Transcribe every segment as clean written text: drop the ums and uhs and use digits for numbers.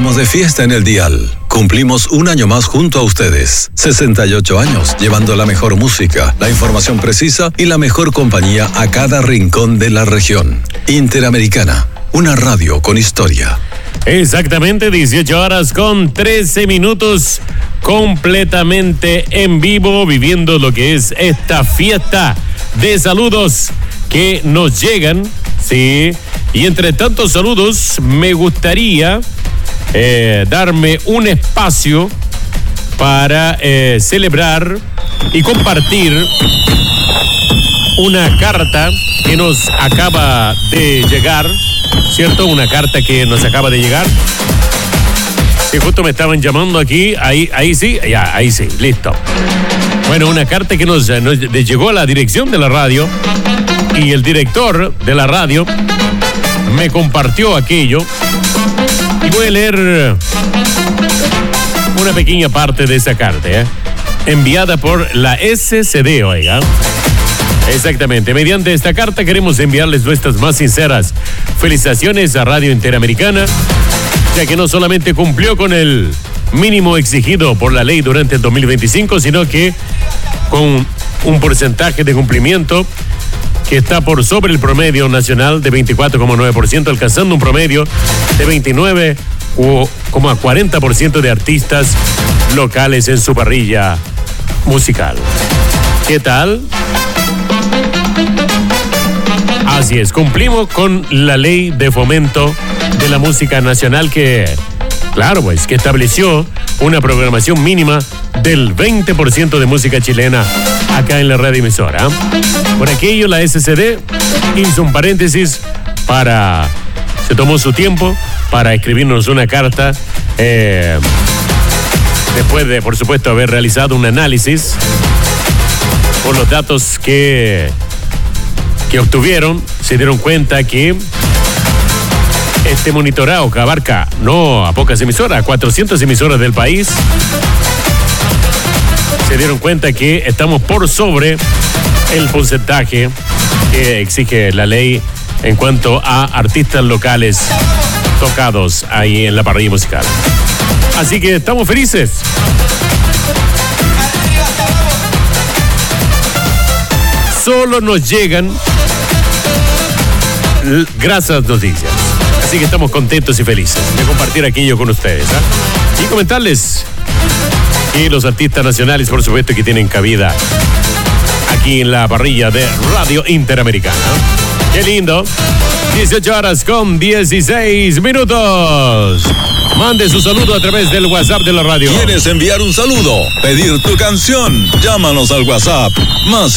Estamos de fiesta en el dial. Cumplimos un año más junto a ustedes. 68 años, llevando la mejor música, la información precisa y la mejor compañía a cada rincón de la región. Interamericana, una radio con historia. Exactamente, 18 horas con 13 minutos, completamente en vivo, viviendo lo que es esta fiesta de saludos que nos llegan, sí. Y entre tantos saludos, me gustaría darme un espacio para celebrar y compartir una carta que nos acaba de llegar, ¿cierto? Una carta que nos acaba de llegar. Sí, justo me estaban llamando aquí, ahí sí, ya, ahí sí, listo. Bueno, una carta que nos llegó a la dirección de la radio y el director de la radio me compartió aquello y voy a leer una pequeña parte de esa carta, enviada por la SCD, oiga. Exactamente, mediante esta carta queremos enviarles nuestras más sinceras felicitaciones a Radio Interamericana, ya que no solamente cumplió con el mínimo exigido por la ley durante el 2025, sino que con un porcentaje de cumplimiento que está por sobre el promedio nacional de 24,9%, alcanzando un promedio de 29,40% de artistas locales en su parrilla musical. ¿Qué tal? Así es, cumplimos con la ley de fomento de la música nacional que, claro, pues, que estableció una programación mínima del 20% de música chilena acá en la radio emisora. Por aquello, la SCD hizo un paréntesis se tomó su tiempo para escribirnos una carta, después de, por supuesto, haber realizado un análisis por los datos que obtuvieron. Se dieron cuenta que este monitoreo que abarca no a pocas emisoras, a 400 emisoras del país, se dieron cuenta que estamos por sobre el porcentaje que exige la ley en cuanto a artistas locales tocados ahí en la parrilla musical. Así que estamos felices. Solo nos llegan grasas noticias. Así que estamos contentos y felices de compartir aquello con ustedes, y comentarles que los artistas nacionales, por supuesto, que tienen cabida aquí en la parrilla de Radio Interamericana. ¡Qué lindo! 18 horas con 16 minutos. Mande su saludo a través del WhatsApp de la radio. ¿Quieres enviar un saludo? ¿Pedir tu canción? Llámanos al WhatsApp más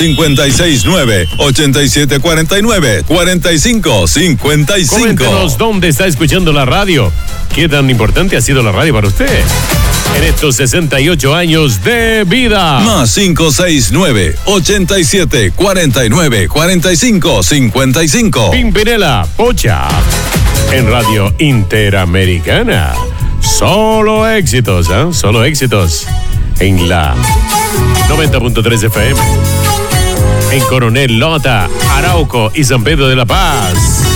569-8749-4555. Coméntenos dónde está escuchando la radio. ¿Qué tan importante ha sido la radio para usted en estos 68 años de vida? Más 569-8749-4555. Pimpinela Pocha en Radio Interamericana. Solo éxitos, solo éxitos en la 90.3 FM. En Coronel Lota, Arauco y San Pedro de la Paz.